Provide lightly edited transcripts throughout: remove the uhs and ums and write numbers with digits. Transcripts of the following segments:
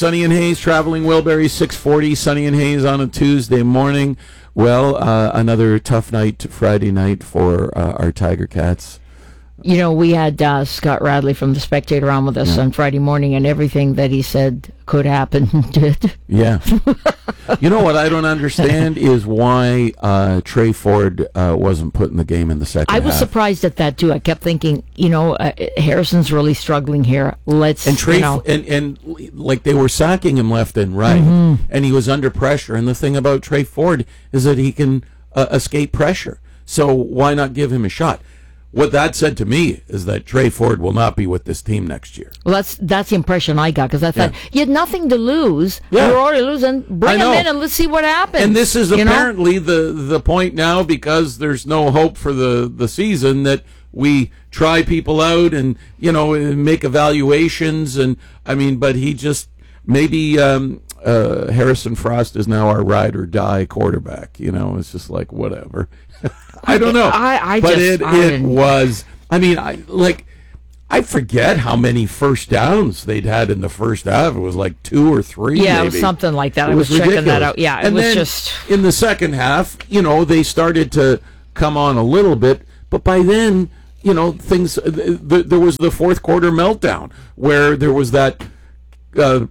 Sonny and Hayes, Traveling Wilbury, 6:40. Sonny and Hayes on a Tuesday morning. Well, another tough night, Friday night for our Tiger Cats. You know, we had Scott Radley from The Spectator on with us on Friday morning, and everything that he said could happen did. Yeah. You know what I don't understand is why Trey Ford wasn't put in the game in the second half. I was surprised at that, too. I kept thinking, Harrison's really struggling here. And Trey, and like they were sacking him left and right, and he was under pressure. And the thing about Trey Ford is that he can escape pressure. So why not give him a shot? What that said to me is that Trey Ford will not be with this team next year. Well, that's the impression I got, because I thought, you had nothing to lose. Yeah. You're already losing. Bring him in and let's see what happens. And this is apparently the point now, because there's no hope for the season, that we try people out and, make evaluations. And, but he just, maybe Harrison Frost is now our ride or die quarterback. It's just like, whatever. I don't know. It was. I forget how many first downs they'd had in the first half. It was like 2 or 3. Yeah, maybe. It was something like that. I was ridiculous. checking that out. Yeah, and was then just in the second half. They started to come on a little bit, but by then, things. There was the fourth quarter meltdown where there was that. The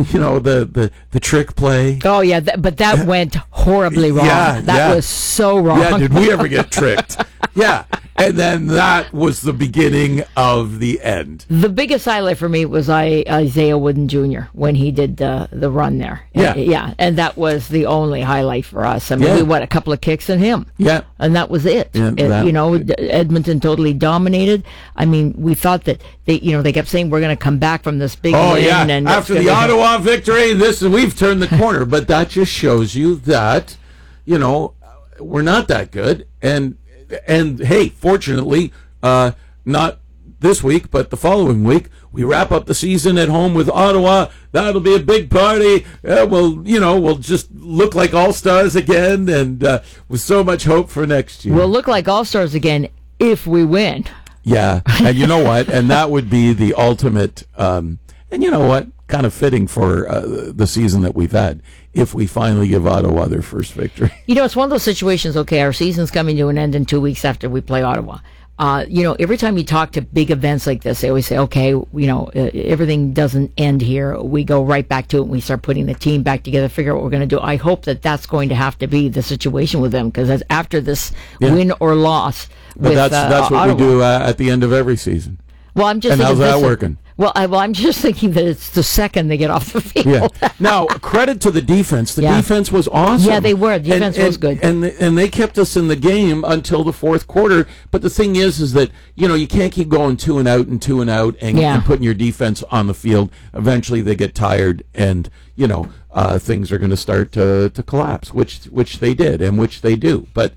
trick play. Oh yeah, but that went horribly wrong. That was so wrong. Yeah, did we ever get tricked? Yeah, and then that was the beginning of the end. The biggest highlight for me was Isaiah Wooden Jr. when he did the run there. Yeah, and that was the only highlight for us. We a couple of kicks in him. Yeah, and that was it. Yeah, Edmonton totally dominated. We thought that they kept saying we're going to come back from this big win. And after the Ottawa victory, we've turned the corner. But that just shows you that we're not that good. And hey, fortunately, not this week, but the following week, we wrap up the season at home with Ottawa. That'll be a big party. We'll just look like all-stars again, and with so much hope for next year. We'll look like all-stars again if we win. Yeah, and you know what? And that would be the ultimate, and you know what? Kind of fitting for the season that we've had, if we finally give Ottawa their first victory. It's one of those situations, okay, our season's coming to an end in 2 weeks after we play Ottawa. Every time you talk to big events like this, they always say, okay, everything doesn't end here. We go right back to it and we start putting the team back together, figure out what we're going to do. I hope that that's going to have to be the situation with them, because after this win or loss with that's what Ottawa, we do at the end of every season. Well, I'm just and thinking, how's that working? Well, I'm just thinking that it's the second they get off the field. Yeah. Now, credit to the defense. The defense was awesome. Yeah, they were. The defense was good. And they kept us in the game until the fourth quarter. But the thing is that, you can't keep going 2 and out and 2 and out and putting your defense on the field. Eventually they get tired and, things are going to start to collapse, which they did and which they do. But,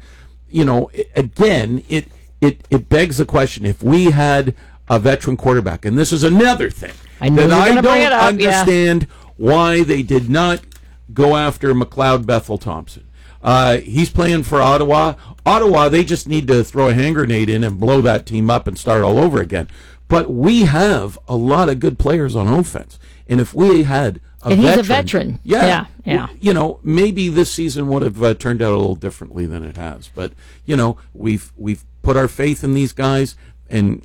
again, it begs the question, if we had a veteran quarterback, and this is another thing I don't understand why they did not go after McLeod Bethel Thompson. He's playing for Ottawa. Ottawa, they just need to throw a hand grenade in and blow that team up and start all over again. But we have a lot of good players on offense, and if we had he's a veteran. Yeah. Maybe this season would have turned out a little differently than it has. But we've put our faith in these guys. And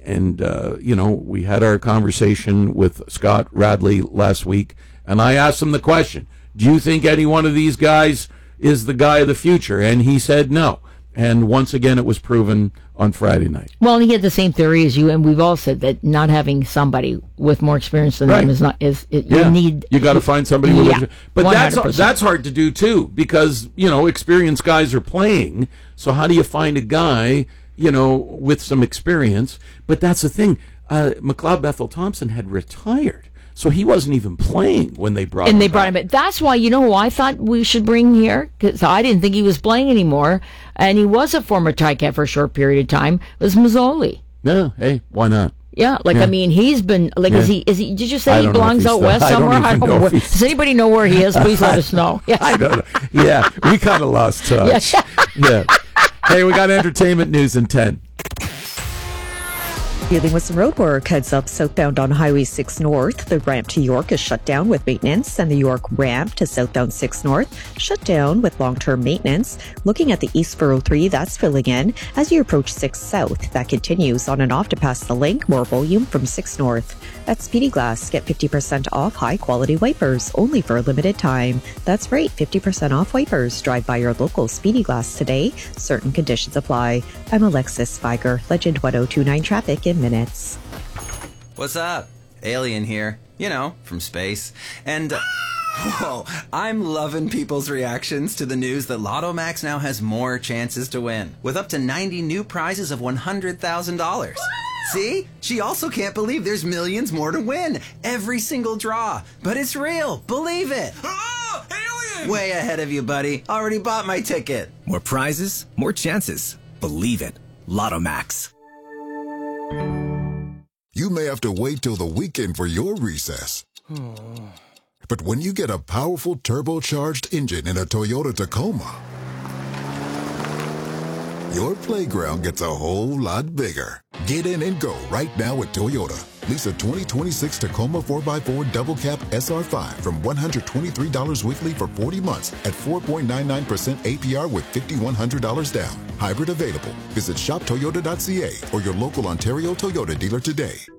we had our conversation with Scott Radley last week, and I asked him the question, do you think any one of these guys is the guy of the future? And he said no. And once again, it was proven on Friday night. Well, and he had the same theory as you, and we've all said that not having somebody with more experience than him you got to find somebody with experience. But 100%. that's hard to do too, because experienced guys are playing. So how do you find a guy with some experience? But that's the thing. McLeod Bethel Thompson had retired, so he wasn't even playing when they brought him. And they brought him in. That's why, who I thought we should bring here, because I didn't think he was playing anymore, and he was a former Ticat for a short period of time, was Mazzoli. Yeah, hey, why not? Yeah, he's been, is he, did you say he belongs out west somewhere? Does anybody know where he is? Please let us know. Yes. I don't know. Yeah, we kind of lost touch. Yeah. Hey, we got entertainment news in 10. Dealing with some road work, heads up southbound on Highway 6 North. The ramp to York is shut down with maintenance, and the York ramp to southbound 6 North shut down with long-term maintenance. Looking at the East 403, that's filling in. As you approach 6 South, that continues on and off to pass the link. More volume from 6 North. At Speedy Glass, get 50% off high-quality wipers, only for a limited time. That's right, 50% off wipers. Drive by your local Speedy Glass today. Certain conditions apply. I'm Alexis Viger, Legend 1029 Traffic in minutes. What's up? Alien here. You know, from space. And, whoa, I'm loving people's reactions to the news that Lotto Max now has more chances to win, with up to 90 new prizes of $100,000. See? She also can't believe there's millions more to win. Every single draw. But it's real. Believe it. Oh, alien! Way ahead of you, buddy. Already bought my ticket. More prizes, more chances. Believe it. Lotto Max. You may have to wait till the weekend for your recess. But when you get a powerful turbocharged engine in a Toyota Tacoma, your playground gets a whole lot bigger. Get in and go right now at Toyota. Lease a 2026 Tacoma 4x4 Double Cab SR5 from $123 weekly for 40 months at 4.99% APR with $5,100 down. Hybrid available. Visit shoptoyota.ca or your local Ontario Toyota dealer today.